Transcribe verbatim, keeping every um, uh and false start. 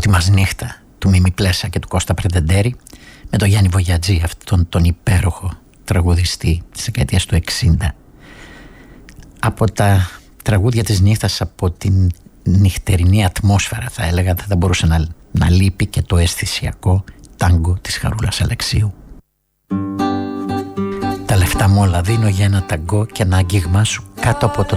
Πρώτη μας νύχτα του Μίμη Πλέσα και του Κώστα Πρετεντέρη, με τον Γιάννη Βογιατζή, αυτόν τον υπέροχο τραγουδιστή της δεκαετίας του εξήντα. Από τα τραγούδια της νύχτας, από την νυχτερινή ατμόσφαιρα, θα έλεγα, δεν θα μπορούσε να, να λείπει και το αισθησιακό τάγκο της Χαρούλας Αλεξίου. Τα λεφτά μου όλα δίνω για ένα ταγκό και ένα άγγιγμά σου κάτω από το